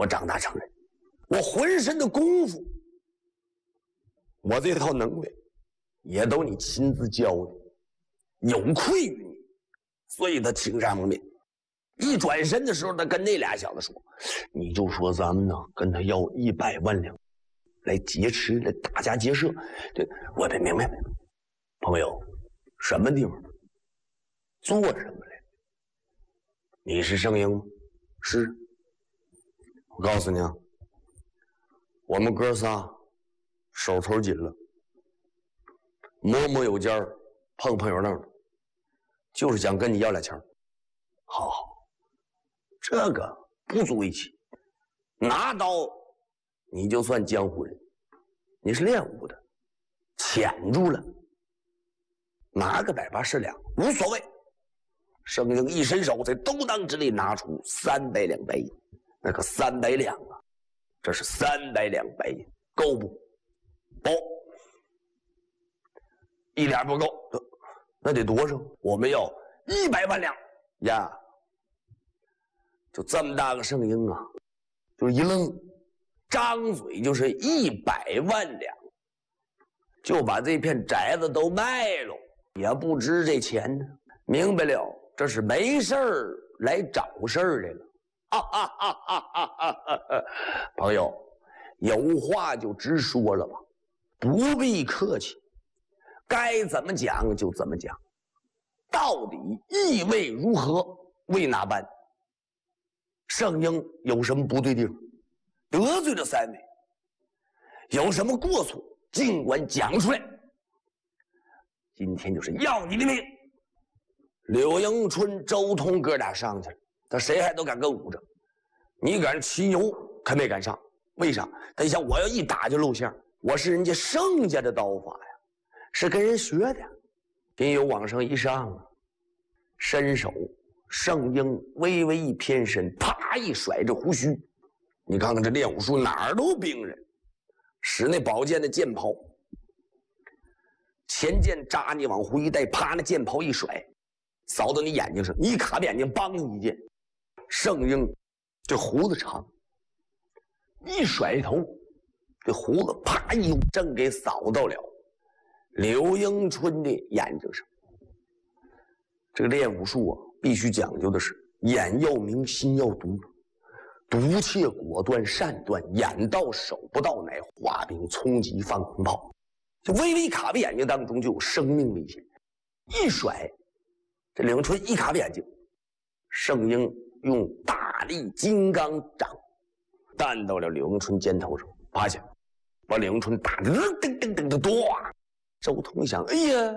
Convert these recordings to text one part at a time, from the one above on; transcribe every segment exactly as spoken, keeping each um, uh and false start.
我长大成人，我浑身的功夫，我这套能耐，也都你亲自教的，有愧于你。所以他情上面，一转身的时候，他跟那俩小子说：“你就说咱们呢，跟他要一百万两，来劫持，来打家劫舍。”对，我得明白明白。朋友，什么地方？做什么来？你是圣婴吗？是。我告诉你啊，我们哥仨手头紧了，摸摸有尖儿，碰碰有愣的，就是想跟你要俩钱儿。好好，这个不足为奇。拿刀，你就算江湖人，你是练武的，潜住了，拿个百八十两无所谓。圣婴一伸手，在兜裆之内拿出三百两白银。那个三百两啊，这是三百两白银，够不？不，一点不够。那得多少？我们要一百万两呀！就这么大个圣婴啊，就是一愣，张嘴就是一百万两，就把这片宅子都卖了，也不值这钱呢。明白了，这是没事儿来找事儿来了。哈哈哈哈哈哈！朋友，有话就直说了吧，不必客气，该怎么讲就怎么讲。到底意味如何？为哪般？圣婴有什么不对地方？得罪了三位，有什么过错？尽管讲出来。今天就是要你的命！柳迎春、周通哥俩上去了。他谁还都敢跟捂着，你敢骑牛，可没敢上。为啥？他想我要一打就露馅，我是人家圣家的刀法呀，是跟人学的。丁有往上一上啊，伸手，圣婴微微一偏身，啪一甩这胡须。你看看这练武术哪儿都冰人，使那宝剑的剑袍，前剑扎你往回一带，啪那剑袍一甩，扫到你眼睛上，你一卡眼睛，梆一剑。圣婴这胡子长，一甩头，这胡子啪一正给扫到了柳迎春的眼睛上。这个练武术啊，必须讲究的是眼要明，心要毒，毒切果断，善断，眼到手不到，乃画饼充饥放空炮。就微微卡在眼睛当中，就有生命危险。一甩，这柳迎春一卡在眼睛，圣婴用大力金刚掌弹到了柳迎春肩头上，趴下，把柳迎春打得噔噔噔的多。周通想，哎呀，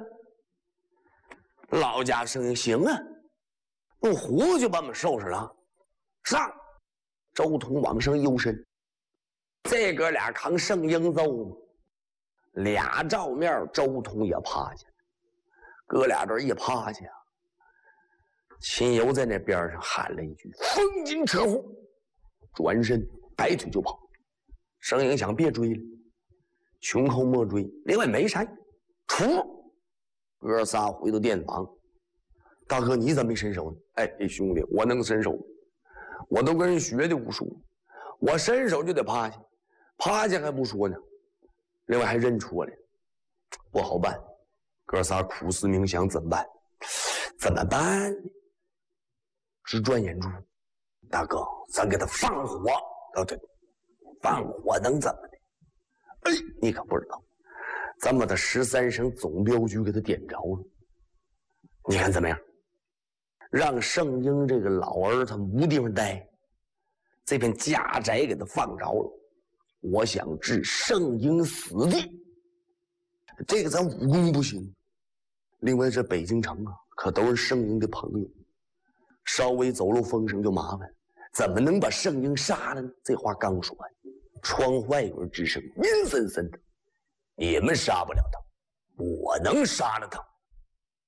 老家圣婴行啊，用胡子就把我们收拾了。上，周通往上幽身，这哥俩扛圣婴揍，俩照面，周通也趴下，哥俩这一趴下。秦游在那边上喊了一句：“风金车户！”转身摆腿就跑。圣婴想别追了，穷寇莫追。另外没啥，出哥仨回到店房。大哥，你怎么没伸手呢？哎，兄弟，我能伸手，我都跟人学的武术，我伸手就得趴下，趴下还不说呢，另外还认出我来，不好办。哥仨苦思冥想，怎么办？怎么办呢？直转眼珠，大哥，咱给他放火。哦，对，放火能怎么的？哎，你可不知道，咱把他十三省总镖局给他点着了。你看怎么样？让圣婴这个老儿他无地方待，这片家宅给他放着了。我想置圣婴死地，这个咱武功不行。另外，这北京城啊，可都是圣婴的朋友。稍微走漏风声就麻烦，怎么能把圣婴杀了呢？这话刚说完，窗外有人吱声，阴森森的：“你们杀不了他，我能杀了他。”